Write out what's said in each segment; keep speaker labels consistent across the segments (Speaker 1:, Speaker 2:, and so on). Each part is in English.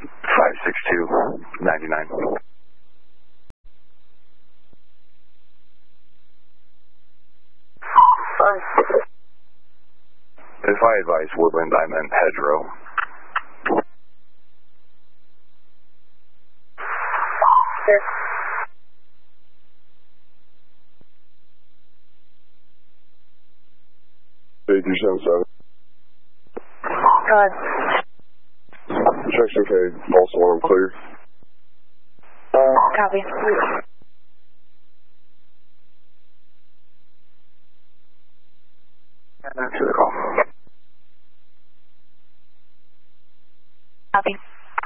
Speaker 1: 56299. If I advise Woodland, I meant hedgerow.
Speaker 2: Sure.
Speaker 3: Go
Speaker 2: ahead.
Speaker 3: Section K, false alarm, clear.
Speaker 2: Copy.
Speaker 1: Answer the call.
Speaker 2: Copy.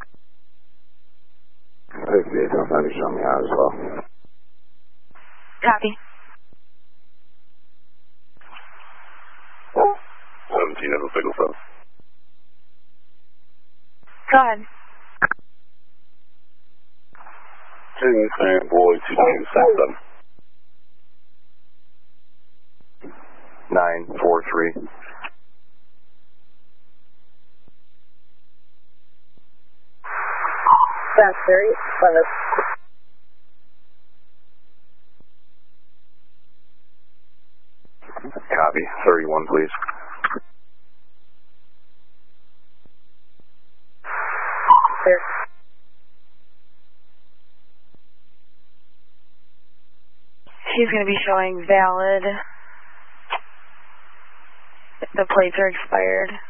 Speaker 1: Take the 890 show me out as well.
Speaker 2: Copy.
Speaker 3: 17 of the signal 7.
Speaker 2: Go ahead.
Speaker 3: King Sam Boy 227.
Speaker 1: 943.
Speaker 2: That's very clever.
Speaker 1: Copy. 31, please.
Speaker 2: Clear. She's going to be showing valid. The plates are expired.